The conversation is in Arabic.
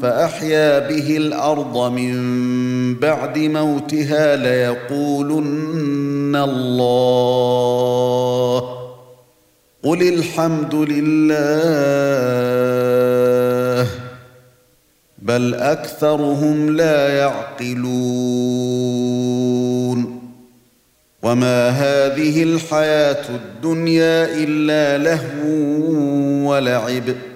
فأحيا به الأرض من بعد موتها ليقولن الله قل الحمد لله بل أكثرهم لا يعقلون وما هذه الحياة الدنيا إلا لهو ولعب